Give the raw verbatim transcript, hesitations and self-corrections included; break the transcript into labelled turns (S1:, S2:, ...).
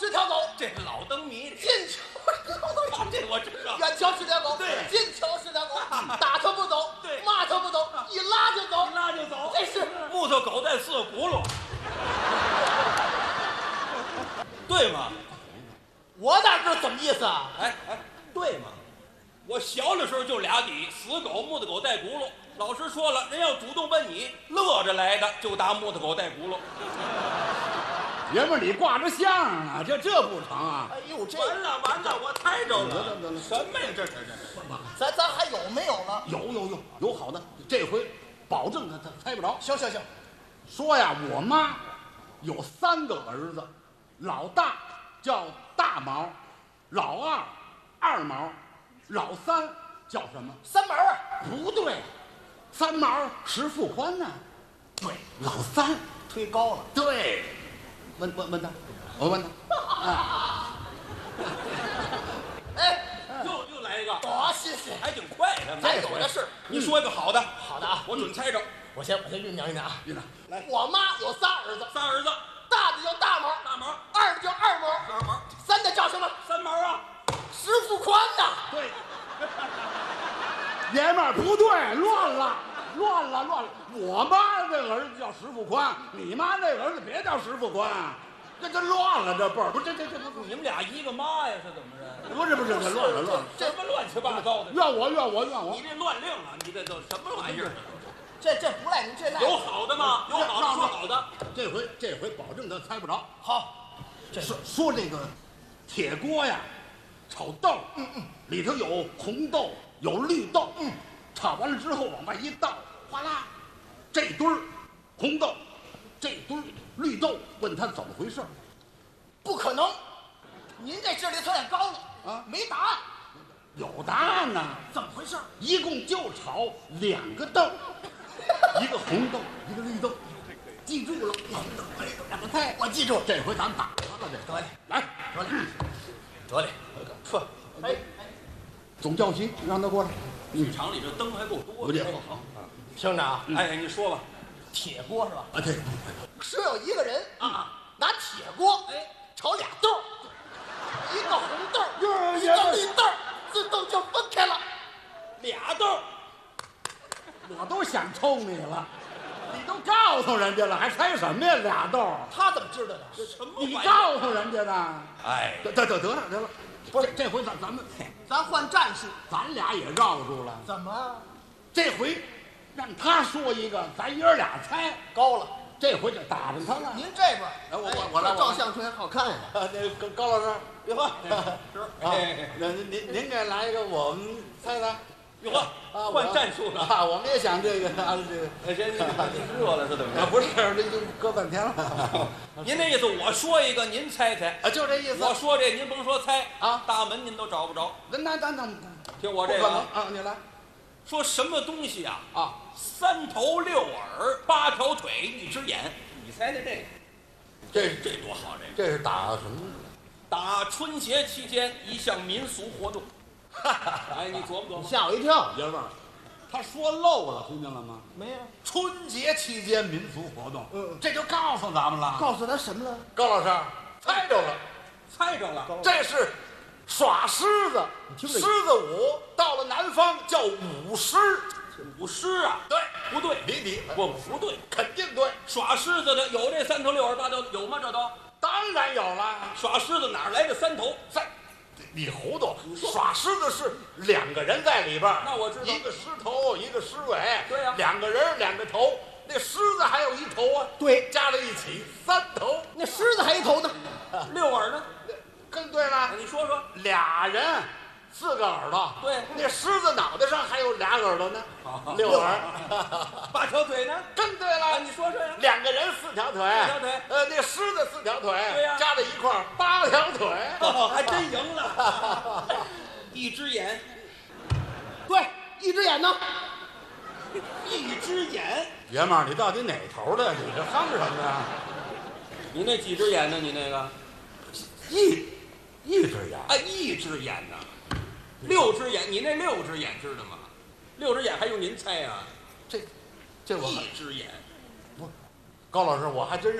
S1: 十条狗，
S2: 这老灯谜，
S1: 近瞧十条狗，
S2: 这我知道。
S1: 远瞧十条狗，
S2: 对，
S1: 近瞧十条狗，打它不走，
S2: 对，
S1: 骂它不走，一拉就走，
S2: 一拉就走。
S1: 这是
S2: 木头狗带四个轱辘，对吗？
S1: 我哪知道怎么意思啊？
S2: 哎哎，对吗？我小的时候就俩底，死狗、木头狗带轱辘。老师说了，人要主动问你，乐着来的就打木头狗带轱辘。
S3: 爷们儿，你挂着相啊，这这不成啊！
S1: 哎呦，这
S2: 完了完了，我猜着了。
S3: 得得得
S2: 什么呀？这是这是。
S1: 咱咱还有没有了？
S3: 有有有有好的，这回保证他他猜不着。
S1: 行行行，
S3: 说呀，我妈有三个儿子，老大叫大毛，老二二毛，老三叫什么？
S1: 三毛啊？
S3: 不对，三毛石富宽呢、啊？对，老三
S1: 忒高了。
S3: 对，问问问他，我问他。
S1: 哎，
S2: 又又来一个，
S1: 多谢谢，
S2: 还挺快的。
S1: 咱有的是。
S2: 你说一个好的，
S1: 好的啊，
S2: 我准猜着。
S1: 我先我先酝酿酝酿啊。
S3: 酝酿。
S1: 来，我妈有仨儿子，
S2: 仨儿子，
S1: 大的叫大毛，
S2: 大毛；
S1: 二的叫二毛，
S2: 二毛；
S1: 三的叫什么？
S2: 三毛啊。
S1: 石富宽呐。
S3: 对。爷们儿不对，乱了，乱了，乱了！我妈这儿子叫石富宽，你妈那儿子别叫石富宽，这这乱了，这辈儿不是这这这不
S2: 你们俩一个妈呀？是怎么着？
S3: 不是不是这乱了乱了，
S2: 什么乱七八糟的？
S3: 怨我怨我怨我！
S2: 你这乱令了，你这都什么玩意儿？
S1: 这这不赖您，这赖
S2: 有好的吗？有好的说好的。
S3: 这回这回保证他猜不着。
S1: 好，这
S3: 说说这个铁锅呀，炒豆，嗯嗯，里头有红豆有绿豆，嗯，炒完了之后往外一倒，哗啦，这堆儿红豆，这堆儿绿豆，问他怎么回事？
S1: 不可能，您这智力有点高了
S3: 啊，
S1: 没答案。
S3: 有答案呢，
S1: 怎么回事？
S3: 一共就炒两个豆，一个红豆，一个绿豆，记住了，红豆绿豆两个菜，
S1: 我记住了。
S3: 这回咱打他了，这
S1: 得嘞，
S3: 来，
S1: 得嘞，得嘞，说，哎，
S3: 总教习让他过来。
S2: 剧场里这灯还够多的。
S3: 不介好，
S2: 好，
S1: 听着啊，
S2: 哎，你说吧。
S1: 铁锅是吧？
S3: 啊对，
S1: 说有一个人
S2: 啊，
S1: 拿铁锅
S2: 哎
S1: 炒俩豆，一个红豆，
S3: 哟
S1: 一个绿豆，自动就分开了。
S2: 俩豆，
S3: 我都想抽你了，你都告诉人家了，还猜什么呀？俩豆，
S1: 他怎么知道的？
S2: 什么玩意
S3: 你
S2: 儿？
S3: 告诉人家的。
S2: 哎，
S3: 得得得得了得了，不是这回咱咱们
S1: 咱换战术。
S3: 咱俩也绕住了，
S1: 怎么
S3: 这回让他说一个，咱爷儿俩猜，
S1: 高了？
S3: 这回就打着他了。
S1: 您这边，
S3: 哎我我我来
S1: 这照相出来好看呀。
S3: 啊，那高高老师，
S2: 哟呵，
S3: 啊，那您您您给来一个，我们猜猜。
S2: 哟呵，
S3: 啊，
S2: 换战术了。
S3: 啊！我们也想这个啊，这个
S2: 哎，这这把你热了是怎么着？
S3: 啊，不是，这已经搁半天了。
S2: 您那意思，我说一个，您猜猜。
S3: 啊，就这意思。
S2: 我说这，您甭说猜
S3: 啊，
S2: 大门您都找不着。
S3: 那那那那，
S2: 听我这个啊，
S3: 啊，你来
S2: 说什么东西啊？
S3: 啊，
S2: 三头六耳，八条腿，一只眼。你猜猜这个？
S3: 这
S2: 这多好！这个
S3: 这是打什么？
S2: 打春节期间一项民俗活动。哎，你琢磨琢磨。
S1: 吓我一跳。
S3: 爷们儿，他说漏了，听见了吗？
S1: 没有，
S3: 春节期间民俗活动，
S1: 嗯
S3: 这就告诉咱们了。
S1: 告诉他什么了？
S3: 高老师猜着了，
S2: 猜着了。
S3: 这是耍狮子，
S1: 听着
S3: 狮子舞到了南方叫舞狮。
S2: 舞狮啊？
S3: 对，
S2: 不对，
S3: 你你
S2: 我不对。
S3: 肯定对，
S2: 耍狮子的有这三头六耳八条有吗？这都
S3: 当然有了。
S2: 耍狮子哪儿来的三头？
S3: 在，你糊涂！耍狮子是两个人在里边儿，
S2: 那我知道
S3: 一个狮头，一个狮尾。
S2: 对呀
S3: 两个人两个头，那狮子还有一头啊。
S1: 对，
S3: 加在一起三头。
S1: 那狮子还一头呢。
S2: 六耳呢？
S3: 更对了，
S2: 你说说。
S3: 俩人四个耳朵。
S2: 对
S3: 那狮子脑袋上还有俩耳朵呢，六耳。
S2: 八条腿呢？
S3: 更对
S2: 啊，
S3: 了，
S2: 你说说呀。
S3: 两个人四条腿，
S2: 四条腿
S3: 呃，那狮子四条腿，
S2: 对呀
S3: 加在一块儿八条腿。
S2: 哦，还真赢了。一只眼，
S1: 对，一只眼呢？
S2: 一只眼。
S3: 爷们儿，你到底哪头的？你这哼什么呀？
S2: 你那几只眼呢？你那个？
S3: 一一只眼。
S2: 啊，一只眼呢？六只眼，你那六只眼知道吗？六只眼还用您猜啊？
S3: 这，这我
S2: 一只眼。
S3: 高老师，我还真认。